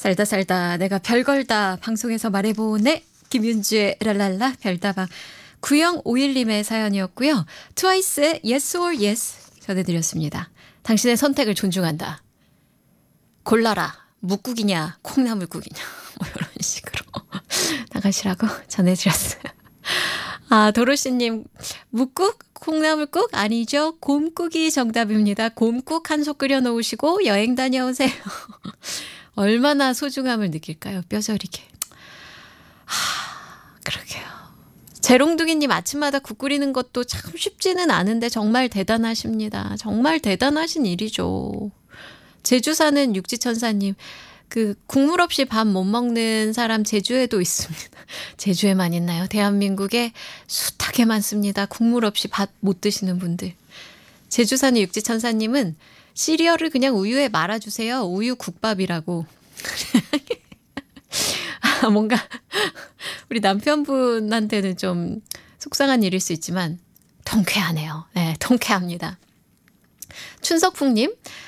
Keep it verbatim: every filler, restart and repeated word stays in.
살다 살다 내가 별걸 다 방송에서 말해보네. 김윤주의 랄랄라 별다방. 구영오일님의 사연이었고요. 트와이스의 Yes or Yes 전해드렸습니다. 당신의 선택을 존중한다. 골라라. 묵국이냐 콩나물국이냐 뭐 이런 식으로 나가시라고 전해드렸어요. 아, 도로시님 묵국? 콩나물국? 아니죠. 곰국이 정답입니다. 곰국 한 솥 끓여 놓으시고 여행 다녀오세요. 얼마나 소중함을 느낄까요? 뼈저리게. 하, 그러게요. 재롱둥이님 아침마다 국 끓이는 것도 참 쉽지는 않은데 정말 대단하십니다. 정말 대단하신 일이죠. 제주 사는 육지천사님, 그 국물 없이 밥 못 먹는 사람 제주에도 있습니다. 제주에만 있나요? 대한민국에 숱하게 많습니다. 국물 없이 밥 못 드시는 분들. 제주 사는 육지천사님은 시리얼을 그냥 우유에 말아주세요. 우유 국밥이라고. 아, 뭔가 우리 남편분한테는 좀 속상한 일일 수 있지만 통쾌하네요. 네, 통쾌합니다. 춘석풍님,